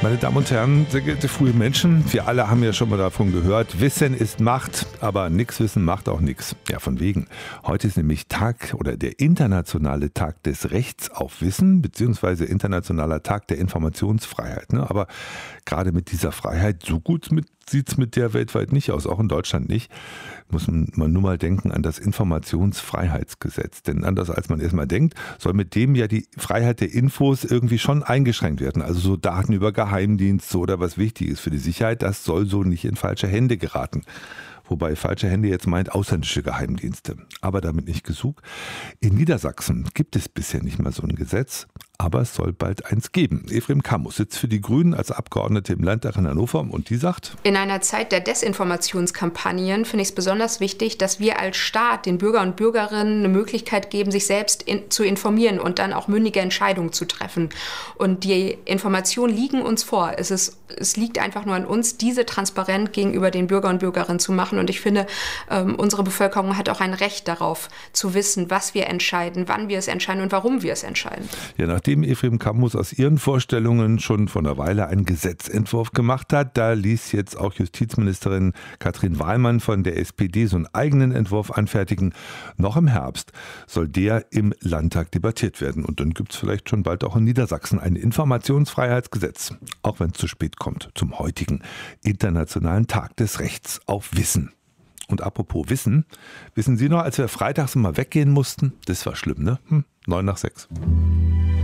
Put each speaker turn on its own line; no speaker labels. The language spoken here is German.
Meine Damen und Herren, sehr geehrte frühe Menschen, wir alle haben ja schon mal davon gehört, Wissen ist Macht, aber nix Wissen macht auch nix. Ja, von wegen. Heute ist nämlich Tag oder der internationale Tag des Rechts auf Wissen, beziehungsweise internationaler Tag der Informationsfreiheit. Ne? Aber gerade mit dieser Freiheit, so gut sieht es mit der weltweit nicht aus, auch in Deutschland nicht. Muss man nur mal denken an das Informationsfreiheitsgesetz. Denn anders als man erstmal denkt, soll mit dem ja die Freiheit der Infos irgendwie schon eingeschränkt werden. Also so Daten über Geheimdienste oder was wichtig ist für die Sicherheit, das soll so nicht in falsche Hände geraten. Wobei falsche Hände jetzt meint ausländische Geheimdienste. Aber damit nicht genug. In Niedersachsen gibt es bisher nicht mal so ein Gesetz, aber es soll bald eins geben. Efrem Kammus sitzt für die Grünen als Abgeordnete im Landtag in Hannover und die sagt:
In einer Zeit der Desinformationskampagnen finde ich es besonders wichtig, dass wir als Staat den Bürger und Bürgerinnen eine Möglichkeit geben, sich selbst zu informieren und dann auch mündige Entscheidungen zu treffen. Und die Informationen liegen uns vor. Es liegt einfach nur an uns, diese transparent gegenüber den Bürger und Bürgerinnen zu machen. Und ich finde, unsere Bevölkerung hat auch ein Recht darauf, zu wissen, was wir entscheiden, wann wir es entscheiden und warum wir es entscheiden.
Ja, nachdem Efrem Kammus aus ihren Vorstellungen schon vor einer Weile einen Gesetzentwurf gemacht hat, da ließ jetzt auch Justizministerin Katrin Wahlmann von der SPD so einen eigenen Entwurf anfertigen. Noch im Herbst soll der im Landtag debattiert werden. Und dann gibt es vielleicht schon bald auch in Niedersachsen ein Informationsfreiheitsgesetz. Auch wenn es zu spät kommt zum heutigen Internationalen Tag des Rechts auf Wissen. Und apropos Wissen, wissen Sie noch, als wir freitags immer weggehen mussten? Das war schlimm, ne? 5:55.